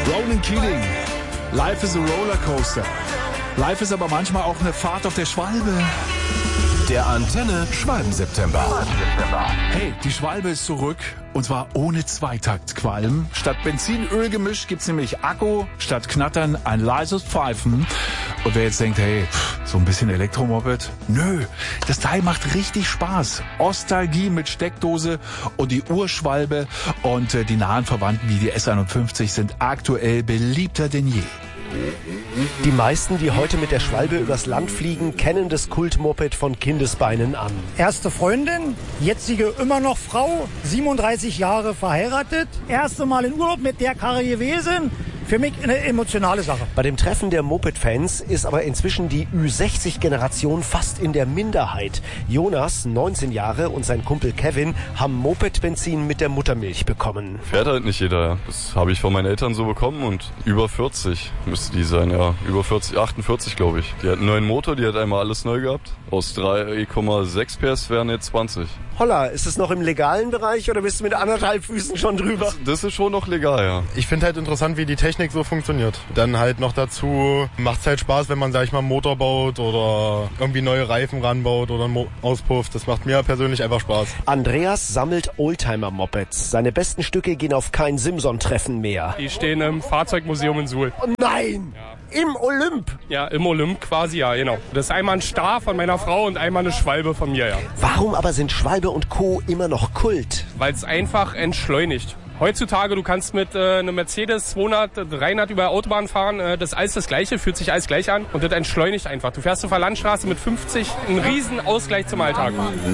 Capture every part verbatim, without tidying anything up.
Ronan Keating. Life is a Rollercoaster. Life ist aber manchmal auch eine Fahrt auf der Schwalbe. Der Antenne Schwalben-September. Hey, die Schwalbe ist zurück und zwar ohne Zweitaktqualm. Statt Benzin-Öl-Gemisch gibt's nämlich Akku, statt Knattern ein leises Pfeifen. Und wer jetzt denkt, hey, pff, so ein bisschen Elektromoped? Nö, das Teil macht richtig Spaß. Ostalgie mit Steckdose und die Urschwalbe und äh, die nahen Verwandten wie die S einundfünfzig sind aktuell beliebter denn je. Die meisten, die heute mit der Schwalbe übers Land fliegen, kennen das Kultmoped von Kindesbeinen an. Erste Freundin, jetzige immer noch Frau, siebenunddreißig Jahre verheiratet, erste Mal in Urlaub mit der Karre gewesen. Für mich eine emotionale Sache. Bei dem Treffen der Moped-Fans ist aber inzwischen die Ü sechzig Generation fast in der Minderheit. Jonas, neunzehn Jahre, und sein Kumpel Kevin haben Moped-Benzin mit der Muttermilch bekommen. Fährt halt nicht jeder. Das habe ich von meinen Eltern so bekommen und über vierzig müsste die sein, ja. Über vierzig, achtundvierzig glaube ich. Die hat einen neuen Motor, die hat einmal alles neu gehabt. Aus drei Komma sechs P S wären jetzt zwanzig. Holla, ist es noch im legalen Bereich oder bist du mit anderthalb Füßen schon drüber? Das, das ist schon noch legal, ja. Ich finde halt interessant, wie die Technik so funktioniert. Dann halt noch dazu macht es halt Spaß, wenn man, sag ich mal, einen Motor baut oder irgendwie neue Reifen ranbaut oder einen Mo- Auspuff. Das macht mir persönlich einfach Spaß. Andreas sammelt Oldtimer-Mopeds. Seine besten Stücke gehen auf kein Simson-Treffen mehr. Die stehen im Fahrzeugmuseum in Suhl. Oh nein! Ja. Im Olymp? Ja, im Olymp quasi, ja, genau. Das ist einmal ein Star von meiner Frau und einmal eine Schwalbe von mir, ja. Warum aber sind Schwalbe und Co. immer noch Kult? Weil es einfach entschleunigt. Heutzutage, du kannst mit äh, einem Mercedes zweihundert, dreihundert über Autobahn fahren, äh, das ist alles das Gleiche, fühlt sich alles gleich an und das entschleunigt einfach. Du fährst auf der Landstraße mit fünfzig, ein riesen Ausgleich zum Alltag.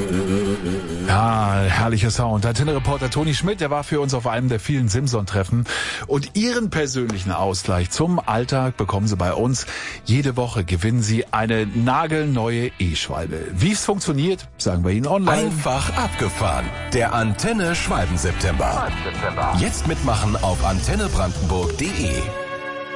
Ja, herrlicher Sound. Antenne-Reporter Toni Schmidt, der war für uns auf einem der vielen Simson-Treffen. Und Ihren persönlichen Ausgleich zum Alltag bekommen Sie bei uns. Jede Woche gewinnen Sie eine nagelneue E-Schwalbe. Wie es funktioniert, sagen wir Ihnen online. Einfach abgefahren. Der Antenne Schwalben-September. Jetzt mitmachen auf antenne brandenburg punkt de.